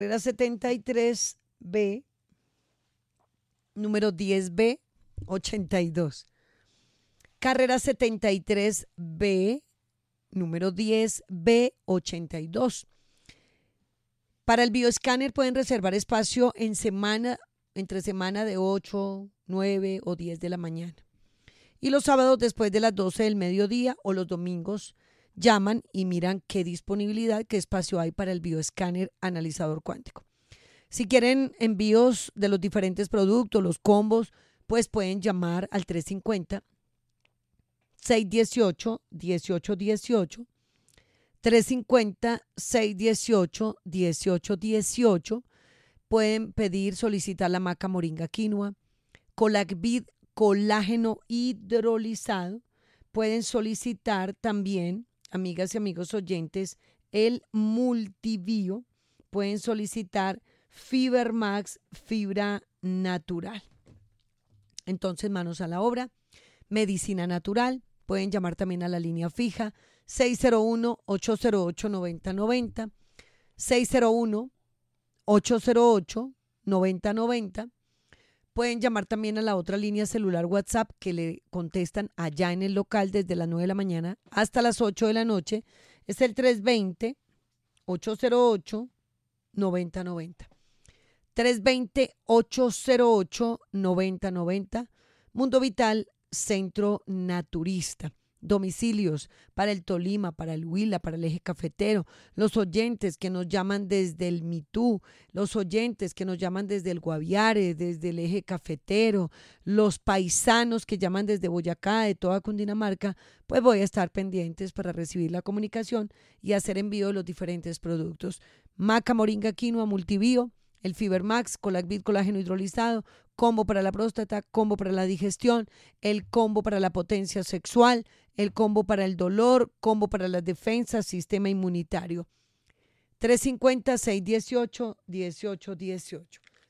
Carrera 73B, número 10B82. Carrera 73B, número 10B82. Para el bioescáner pueden reservar espacio en semana, entre semana de 8, 9 o 10 de la mañana. Y los sábados después de las 12 del mediodía o los domingos llaman y miran qué disponibilidad, qué espacio hay para el bioescáner analizador cuántico. Si quieren envíos de los diferentes productos, los combos, pues pueden llamar al 350-618-1818, 350-618-1818. Pueden pedir, solicitar la maca moringa quinoa, Colacvid colágeno hidrolizado. Pueden solicitar también, amigas y amigos oyentes, el multibio. Pueden solicitar Fibermax fibra natural. Entonces, manos a la obra. Medicina natural. Pueden llamar también a la línea fija 601-808-9090, 601-808-9090. Pueden llamar también a la otra línea celular WhatsApp que le contestan allá en el local desde las 9 de la mañana hasta las 8 de la noche. Es el 320-808-9090. 320-808-9090. Mundo Vital, Centro Naturista. Domicilios para el Tolima, para el Huila, para el eje cafetero, los oyentes que nos llaman desde el Mitú, los oyentes que nos llaman desde el Guaviare, desde el eje cafetero, los paisanos que llaman desde Boyacá, de toda Cundinamarca, pues voy a estar pendientes para recibir la comunicación y hacer envío de los diferentes productos. Maca moringa quinoa multibio, el Fibermax, Colacvid colágeno hidrolizado, combo para la próstata, combo para la digestión, el combo para la potencia sexual, el combo para el dolor, combo para las defensas, sistema inmunitario. 350-618-1818.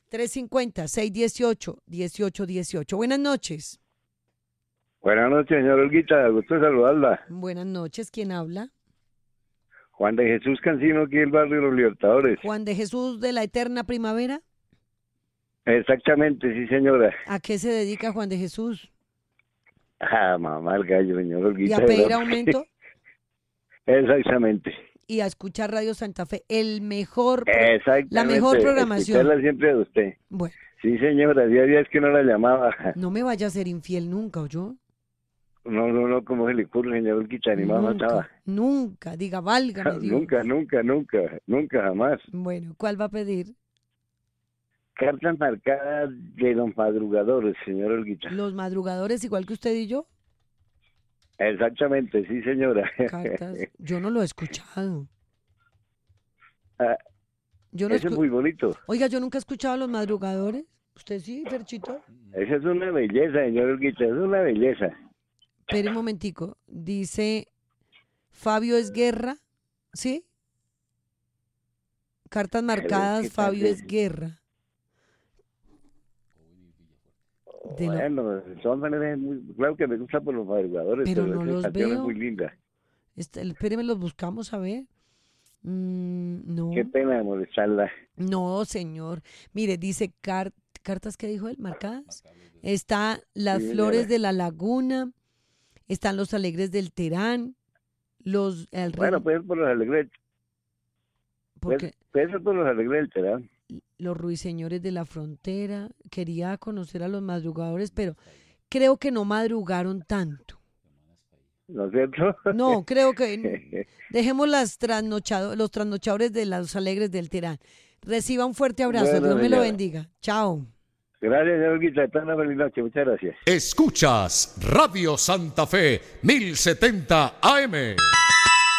350-618-1818. Buenas noches. Buenas noches, señor Olguita. Gusto saludarla. Buenas noches. ¿Quién habla? Juan de Jesús Cancino, aquí del barrio de los Libertadores. Juan de Jesús de la Eterna Primavera. Exactamente, sí, señora. ¿A qué se dedica Juan de Jesús? Ah, mamá, el gallo, señor Olguita. ¿Y a pedir aumento? Exactamente. Y a escuchar Radio Santa Fe, la mejor programación. Escucharla siempre de usted. Bueno. Sí, señora, día es que no la llamaba. No me vaya a ser infiel nunca, ¿oyó? No, como se le ocurre, señor Olguita, ni más mataba. Nunca, diga, válgame Dios. Nunca, jamás. Bueno, ¿cuál va a pedir? Cartas marcadas de los madrugadores, señor Olguita. ¿Los madrugadores igual que usted y yo? Exactamente, sí, señora. Cartas, yo no lo he escuchado. Eso es muy bonito. Oiga, yo nunca he escuchado a los madrugadores. ¿Usted sí, Ferchito? Esa es una belleza, señor Olguita, es una belleza. Espere un momentico. Dice Fabio Esguerra, ¿sí? Cartas marcadas, Fabio Esguerra. Bueno, de todas maneras, claro que me gusta por los madrugadores, pero no los veo. Es muy linda. Espéreme, los buscamos a ver. No. Qué pena de molestarla. No, señor. Mire, dice cartas que dijo él, marcadas. Está las flores de la laguna, están los alegres del Terán, bueno, puede ser por los alegres. Puede ser por los alegres del Terán. Los ruiseñores de la frontera. Quería conocer a los madrugadores, pero creo que no madrugaron tanto. ¿No es cierto? No, creo que dejemos los trasnochadores de los alegres del Terán. Reciba un fuerte abrazo, bueno, Dios me lo bendiga. Chao. Gracias, señor Guita. Una feliz noche. Muchas gracias. Escuchas Radio Santa Fe 1070 AM.